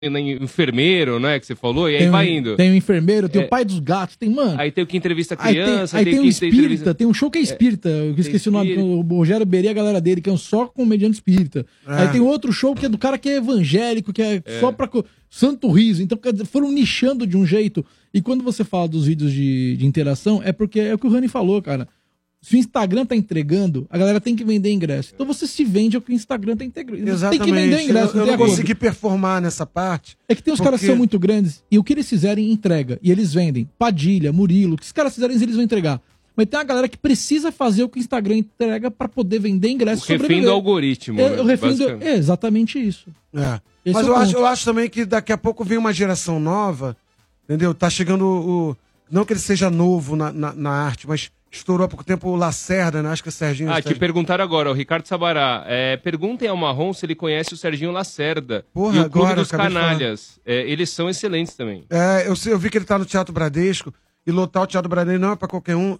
enfermeiro, né, que você falou, e aí vai indo. Tem o enfermeiro, tem o pai dos gatos, tem, mano... Aí tem o que entrevista criança, aí tem o que espírita, tem um show que é espírita, eu esqueci o nome, o Rogério Berê, a galera dele, que é um só comediante espírita. Aí tem outro show que é do cara que é evangélico, que é só pra... Santo riso. Então, quer dizer, foram nichando de um jeito. E quando você fala dos vídeos de interação, é porque é o que o Rani falou, cara. Se o Instagram tá entregando, a galera tem que vender ingresso. Então você se vende ao que o Instagram tá entregando. Exatamente. Tem que vender ingresso. Eu não consegui performar nessa parte. É que tem uns caras que são muito grandes e o que eles fizerem entrega. E eles vendem. Padilha, Murilo, o que os caras fizerem eles vão entregar. Mas tem uma galera que precisa fazer o que o Instagram entrega pra poder vender ingresso. O refém do algoritmo. O refém é exatamente isso. Mas eu acho também que daqui a pouco vem uma geração nova, entendeu? Tá chegando o... Não que ele seja novo na arte, mas estourou há pouco tempo o Lacerda, né? Acho que é Serginho... te perguntaram agora, o Ricardo Sabará. Perguntem ao Marrom se ele conhece o Serginho Lacerda. Porra, e o Clube agora, dos Canalhas. Eles são excelentes também. Eu vi que ele tá no Teatro Bradesco, e lotar o Teatro Bradesco não é pra qualquer um.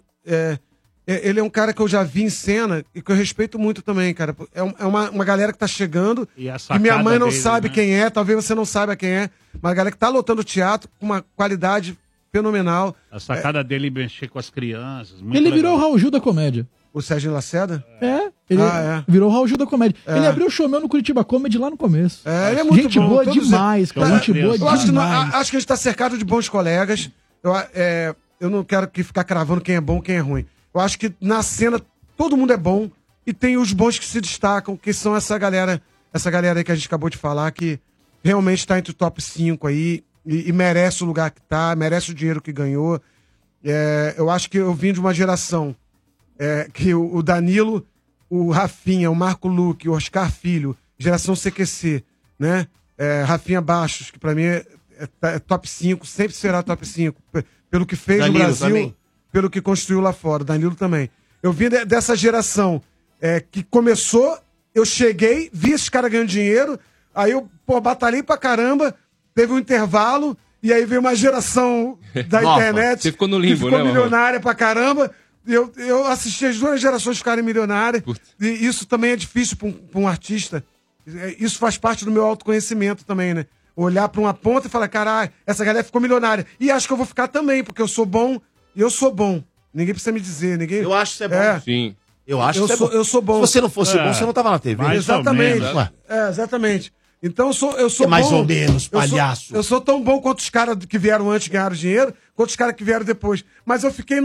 Ele é um cara que eu já vi em cena e que eu respeito muito também, cara. É uma galera que tá chegando, que minha mãe não sabe quem é, talvez você não saiba quem é, mas a galera que tá lotando o teatro com uma qualidade fenomenal. A sacada dele mexer com as crianças. Ele virou o Raul Gil da comédia. O Serginho Lacerda? Ele virou o Raul Gil da comédia. Ele abriu o show meu no Curitiba Comedy lá no começo. Ele é muito gente bom. boa demais, cara. Gente boa demais. Acho que a gente tá cercado de bons colegas. Eu não quero ficar cravando quem é bom e quem é ruim. Eu acho que na cena todo mundo é bom e tem os bons que se destacam, que são essa galera aí que a gente acabou de falar, que realmente tá entre o top 5 aí e merece o lugar que tá, merece o dinheiro que ganhou. Eu acho que eu vim de uma geração que o Danilo, o Rafinha, o Marco Luque, o Oscar Filho, geração CQC, né? Rafinha Baixos, que pra mim é top 5, sempre será top 5, pelo que fez Danilo no Brasil... também. Pelo que construiu lá fora, Danilo também. Eu vim dessa geração que começou, eu cheguei, vi esses caras ganhando dinheiro, aí eu batalhei pra caramba, teve um intervalo, e aí veio uma geração da internet. Você ficou no limbo, que ficou né, milionária pra caramba. Eu assisti as duas gerações ficarem milionárias, e isso também é difícil pra um artista. Isso faz parte do meu autoconhecimento também, né? Olhar pra uma ponta e falar, caralho, essa galera ficou milionária. E acho que eu vou ficar também, porque eu sou bom. E eu sou bom. Ninguém precisa me dizer. Eu acho que você é bom. Sim. Eu acho que você é bom. Eu sou bom. Se você não fosse bom, você não tava na TV. Exatamente. Exatamente. Então eu sou mais bom. ou menos, palhaço. Eu sou tão bom quanto os caras que vieram antes ganharam dinheiro, quanto os caras que vieram depois. Mas eu fiquei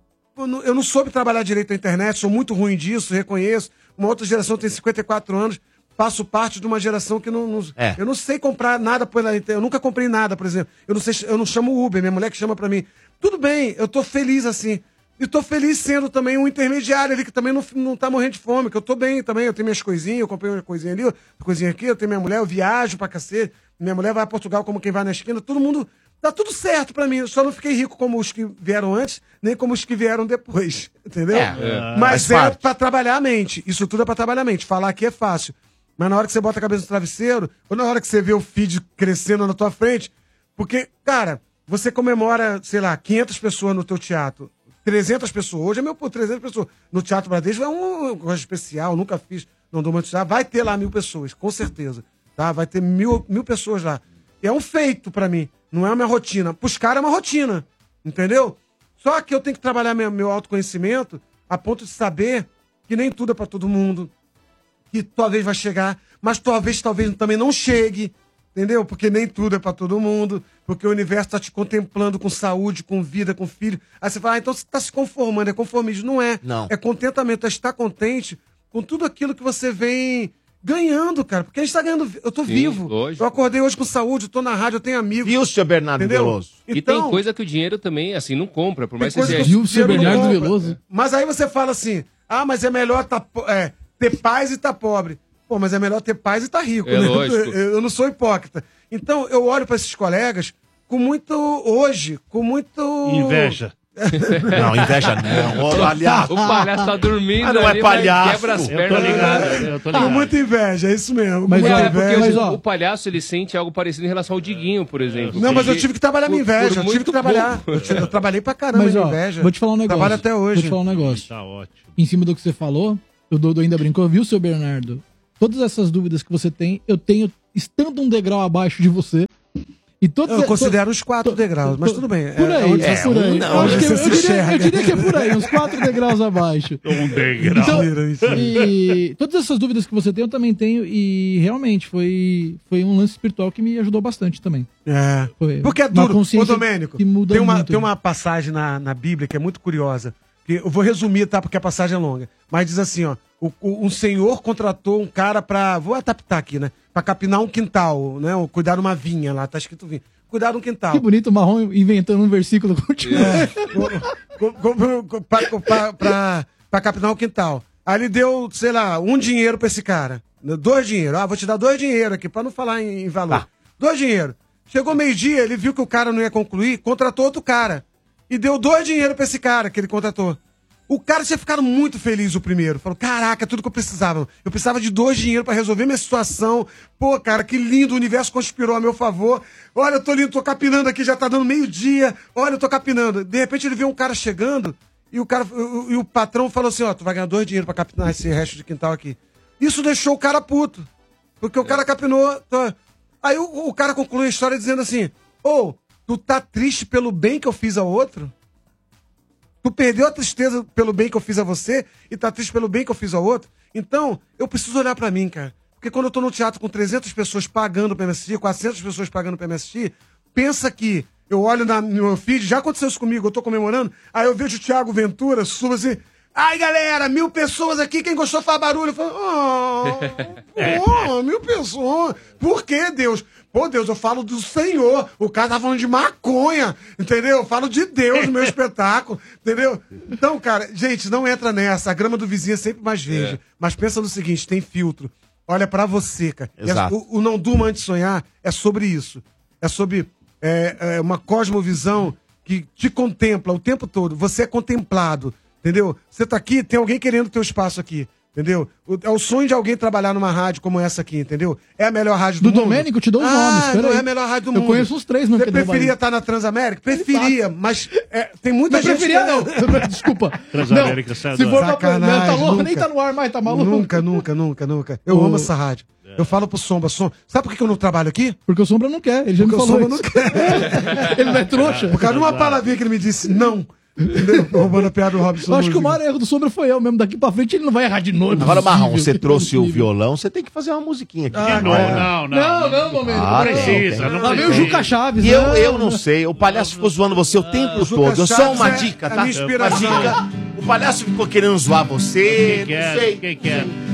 eu não soube trabalhar direito na internet, sou muito ruim disso, reconheço. Uma outra geração tem 54 anos, faço parte de uma geração que eu não sei comprar nada pela internet. Eu nunca comprei nada, por exemplo. Eu não chamo Uber, minha mulher que chama pra mim. Tudo bem, eu tô feliz assim. E tô feliz sendo também um intermediário ali, que também não tá morrendo de fome, que eu tô bem também. Eu tenho minhas coisinhas, eu comprei uma coisinha ali, outra coisinha aqui, eu tenho minha mulher, eu viajo pra cacete. Minha mulher vai a Portugal como quem vai na esquina. Todo mundo... Tá tudo certo pra mim. Eu só não fiquei rico como os que vieram antes, nem como os que vieram depois. Entendeu? Mas pra trabalhar a mente. Isso tudo é pra trabalhar a mente. Falar aqui é fácil. Mas na hora que você bota a cabeça no travesseiro, ou na hora que você vê o feed crescendo na tua frente, porque, cara... Você comemora, sei lá, 500 pessoas no teu teatro, 300 pessoas. Hoje é 300 pessoas. No Teatro Bradesco é uma coisa especial, nunca fiz, não dou muito teatro. Vai ter lá 1000 pessoas, com certeza. Tá? Vai ter mil pessoas lá. É um feito pra mim, não é uma rotina. Pros caras é uma rotina, entendeu? Só que eu tenho que trabalhar meu autoconhecimento a ponto de saber que nem tudo é pra todo mundo, que talvez vai chegar, mas talvez também não chegue. Entendeu? Porque nem tudo é pra todo mundo, porque o universo tá te contemplando com saúde, com vida, com filho. Aí você fala, então você tá se conformando, é conformismo. Não é. Não. É contentamento, é estar contente com tudo aquilo que você vem ganhando, cara. Porque a gente tá ganhando, eu tô vivo. Lógico. Eu acordei hoje com saúde, eu tô na rádio, eu tenho amigos. E o seu Bernardo entendeu? Veloso? E tem coisa que o dinheiro também, assim, não compra, por mais que coisa você... que E o seu dinheiro não Bernardo compra. Veloso? Mas aí você fala assim, mas é melhor ter paz e tá pobre. Pô, mas é melhor ter paz e tá rico, É né? lógico. Eu não sou hipócrita. Então, eu olho pra esses colegas com muito... Inveja. Não, inveja não. Ô, palhaço. O palhaço tá dormindo não é ali, palhaço. quebra as Eu pernas. tô ligado, eu tô ligado. Com muita inveja, é isso mesmo. Mas, com muita ó, inveja. Porque o palhaço, ele sente algo parecido em relação ao Diguinho, por exemplo. Não, mas eu Porque tive que trabalhar minha inveja. por Eu tive muito que trabalhar. pouco. Eu trabalhei pra caramba Mas, minha ó, inveja. vou te falar um negócio. Trabalho até hoje. Vou te falar um negócio. Tá ótimo. Em cima do que você falou, o Dodô ainda brincou, viu, seu Bernardo? Todas essas dúvidas que você tem, eu tenho estando um degrau abaixo de você. E todos, eu considero os 4 degraus, mas tudo bem. Por aí, por aí. Eu diria que é por aí, uns 4 degraus abaixo. Um degrau. Então, e todas essas dúvidas que você tem, eu também tenho. E realmente foi um lance espiritual que me ajudou bastante também. É. Foi porque é duro. Ô, Domênico, tem uma passagem na Bíblia que é muito curiosa. Que eu vou resumir, tá? Porque a passagem é longa. Mas diz assim, ó. Um senhor contratou um cara pra... Vou adaptar aqui, né? Pra capinar um quintal, né? Ou cuidar de uma vinha lá, tá escrito vinha. Cuidar de um quintal. Que bonito o Marrom inventando um versículo contigo. Pra capinar um quintal. Aí ele deu, sei lá, dinheiro pra esse cara. 2 dinheiros. Vou te dar 2 dinheiros aqui, pra não falar em valor. 2 dinheiros. Chegou meio-dia, ele viu que o cara não ia concluir, contratou outro cara. E deu 2 dinheiros pra esse cara que ele contratou. O cara tinha ficado muito feliz o primeiro. Falou, caraca, tudo que eu precisava. Eu precisava de 2 dinheiros pra resolver minha situação. Pô, cara, que lindo, o universo conspirou a meu favor. Olha, eu tô lindo, tô capinando aqui, já tá dando meio-dia. Olha, eu tô capinando. De repente ele vê um cara chegando e o patrão falou assim, ó, tu vai ganhar 2 dinheiros pra capinar esse resto de quintal aqui. Isso deixou o cara puto. Porque o cara capinou. Aí o cara conclui a história dizendo assim, tu tá triste pelo bem que eu fiz ao outro? Tu perdeu a tristeza pelo bem que eu fiz a você e tá triste pelo bem que eu fiz ao outro? Então, eu preciso olhar pra mim, cara. Porque quando eu tô no teatro com 300 pessoas pagando pra me assistir, 400 pessoas pagando pra me assistir, pensa que eu olho no meu feed, já aconteceu isso comigo, eu tô comemorando, aí eu vejo o Thiago Ventura, subo assim, ai galera, 1000 pessoas aqui, quem gostou faz barulho. Eu falo, 1000 pessoas. Por que, Deus? Pô, Deus, eu falo do Senhor. O cara tá falando de maconha, entendeu? Eu falo de Deus no meu espetáculo, entendeu? Então, cara, gente, não entra nessa. A grama do vizinho é sempre mais verde. Mas pensa no seguinte, tem filtro. Olha pra você, cara. Exato. O Não Durma Antes de Sonhar é sobre isso. É sobre uma cosmovisão que te contempla o tempo todo. Você é contemplado, entendeu? Você tá aqui, tem alguém querendo teu espaço aqui. Entendeu? É o sonho de alguém trabalhar numa rádio como essa aqui, entendeu? É a melhor rádio do mundo. Do Domênico, te dou os nomes. Não é a melhor rádio do mundo. Eu conheço uns 3 mesmo. Você preferia estar na Transamérica? Preferia, mas tem muita gente... Não preferia, não. Desculpa. Transamérica, se for sacanagem, tá louco, nunca. nem tá no ar mais, tá maluco? Nunca. Eu amo essa rádio. Eu falo pro Sombra, sabe por que eu não trabalho aqui? Porque o Sombra não quer, ele já me falou isso. Ele não é trouxa? Por causa de uma palavrinha que ele me disse, não. Entendeu? Roubando a piada do Robson. Eu acho que o maior erro do Sombra foi eu mesmo. Daqui pra frente ele não vai errar de novo. Agora, Marrom, você trouxe o violão, você tem que fazer uma musiquinha aqui. Não, Domênico. Não precisa. Lá veio o Juca Chaves. E eu não sei, o palhaço ficou zoando você o tempo todo. Eu só uma dica, tá? Uma dica. O palhaço ficou querendo zoar você, Quem não sei. quer?